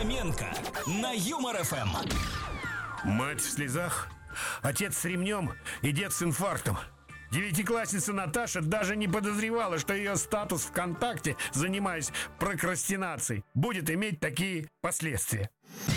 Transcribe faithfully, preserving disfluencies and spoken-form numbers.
Фоменко на Юмор ФМ. Мать в слезах, отец с ремнем и дед с инфарктом. Девятиклассница Наташа даже не подозревала, что ее статус ВКонтакте, занимаясь прокрастинацией, будет иметь такие последствия.